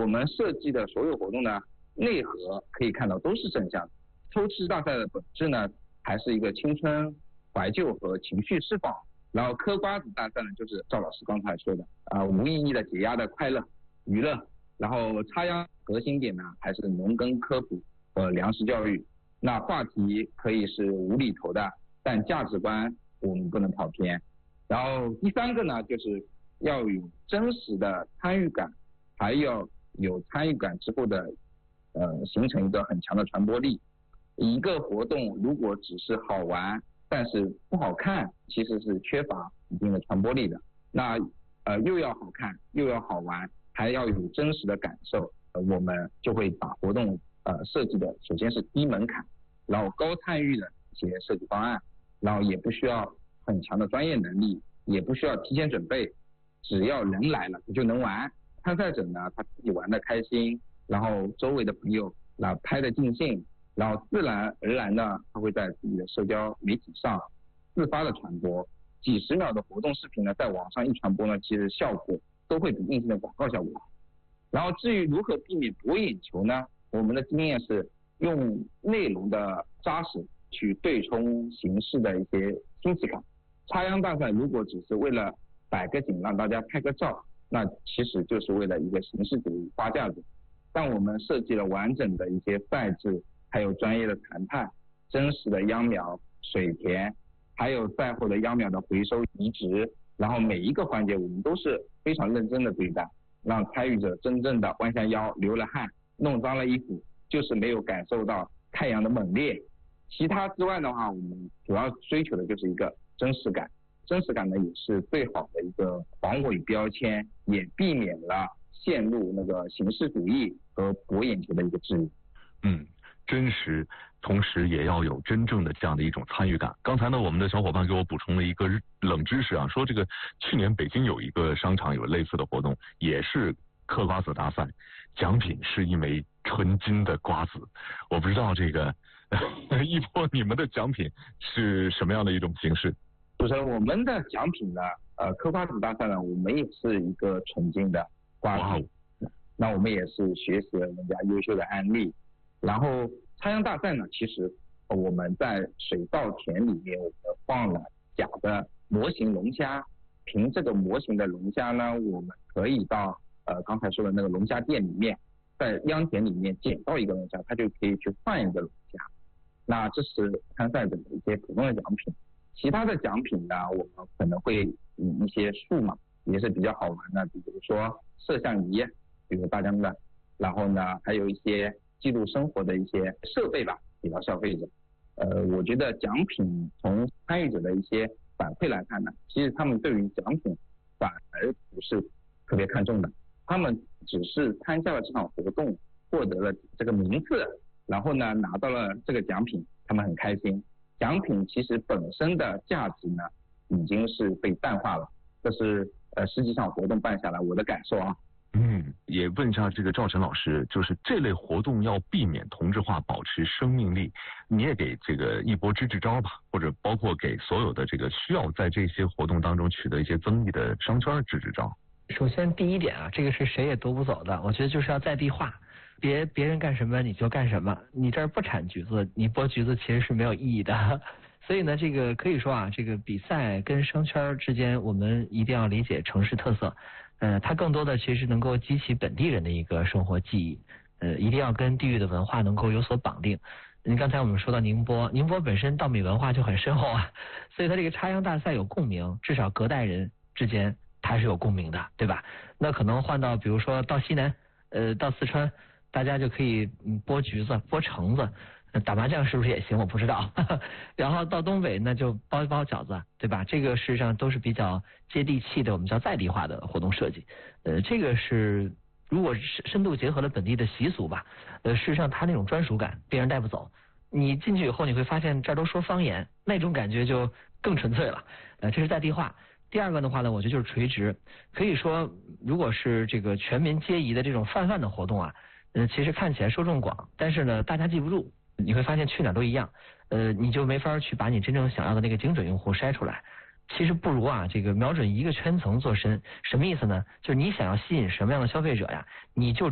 我们设计的所有活动呢，内核可以看到都是正向的。偷吃大赛的本质呢，还是一个青春怀旧和情绪释放。然后嗑瓜子大赛呢，就是赵老师刚才说的无意义的解压的快乐娱乐。然后插秧核心点呢，还是农耕科普和粮食教育。那话题可以是无厘头的，但价值观我们不能跑偏。然后第三个呢，就是要有真实的参与感，还要有参与感之后的形成一个很强的传播力。一个活动如果只是好玩，但是不好看，其实是缺乏一定的传播力的。那又要好看，又要好玩，还要有真实的感受，我们就会把活动设计的首先是低门槛，然后高参与的一些设计方案，然后也不需要很强的专业能力，也不需要提前准备，只要人来了你就能玩。参赛者呢，他自己玩的开心，然后周围的朋友拍的尽兴，然后自然而然呢，他会在自己的社交媒体上自发的传播。几十秒的活动视频呢，在网上一传播呢，其实效果都会比硬性的广告效果好。然后至于如何避免博眼球呢，我们的经验是用内容的扎实去对冲形式的一些新奇感。插秧大赛如果只是为了摆个景让大家拍个照，那其实就是为了一个形式主义花架子。但我们设计了完整的一些赛制，还有专业的谈判，真实的秧苗、水田，还有赛后的秧苗的回收移植，然后每一个环节我们都是非常认真的对待，让参与者真正的弯下腰、流了汗、弄脏了衣服，就是没有感受到太阳的猛烈。其他之外的话，我们主要追求的就是一个真实感。真实感呢，也是最好的一个防伪标签，也避免了陷入那个形式主义和博眼球的一个质疑。 真实，同时也要有真正的这样的一种参与感。刚才呢，我们的小伙伴给我补充了一个冷知识啊，说这个去年北京有一个商场有类似的活动，也是嗑瓜子大赛，奖品是一枚纯金的瓜子。我不知道这个一波你们的奖品是什么样的一种形式？ 主持人，我们的奖品呢，嗑瓜子大赛呢，我们也是一个纯金的瓜子。那我们也是学习了人家优秀的案例。然后插秧大赛呢，其实我们在水稻田里面我们放了假的模型龙虾，凭这个模型的龙虾呢，我们可以到刚才说的那个龙虾店里面，在秧田里面捡到一个龙虾，它就可以去换一个龙虾。那这是参赛者的一些普通的奖品。其他的奖品呢，我们可能会以一些数码也是比较好玩的，比如说摄像仪，比如大疆的，然后呢还有一些记录生活的一些设备吧，给到消费者。我觉得奖品从参与者的一些反馈来看呢，其实他们对于奖品反而不是特别看重的，他们只是参加了这场活动，获得了这个名次，然后呢拿到了这个奖品，他们很开心。奖品其实本身的价值呢，已经是被淡化了，这是实际上活动办下来我的感受啊。 也问一下这个赵晨老师，就是这类活动要避免同质化，保持生命力，你也给这个一波支招吧，或者包括给所有的这个需要在这些活动当中取得一些增益的商圈支招。 首先第一点啊，这个是谁也夺不走的，我觉得就是要在地化，别人干什么你就干什么，你这儿不产橘子，你剥橘子其实是没有意义的。所以呢，这个可以说啊，这个比赛跟商圈之间，我们一定要理解城市特色。它更多的其实能够激起本地人的一个生活记忆，一定要跟地域的文化能够有所绑定。刚才我们说到宁波本身稻米文化就很深厚啊，所以它这个插秧大赛有共鸣，至少隔代人之间它是有共鸣的，对吧？那可能换到比如说到西南，到四川，大家就可以剥橘子、剥橙子。打麻将是不是也行？我不知道。然后到东北那就包一包饺子，对吧？这个事实上都是比较接地气的，我们叫在地化的活动设计。这个是如果深度结合了本地的习俗吧，事实上它那种专属感别人带不走。你进去以后你会发现这儿都说方言，那种感觉就更纯粹了。这是在地化。第二个的话呢，我觉得就是垂直。可以说，如果是这个全民皆宜的这种泛泛的活动啊，其实看起来受众广，但是呢，大家记不住。你会发现去哪都一样，你就没法去把你真正想要的那个精准用户筛出来。其实不如啊，这个瞄准一个圈层做深，什么意思呢？就是你想要吸引什么样的消费者呀，你就